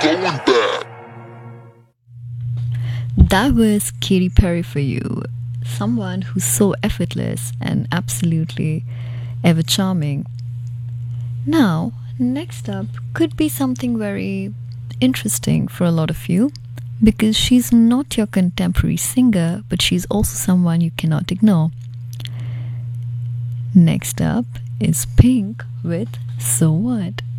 going back. That was Katy Perry for you. Someone who's so effortless and absolutely ever charming. Now, next up could be something very interesting for a lot of you because she's not your contemporary singer, but she's also someone you cannot ignore. Next up is Pink with So What.